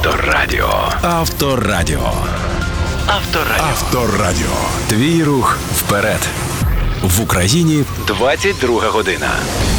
Авторадіо. Авторадіо. Твій рух вперед. В Україні 22 година.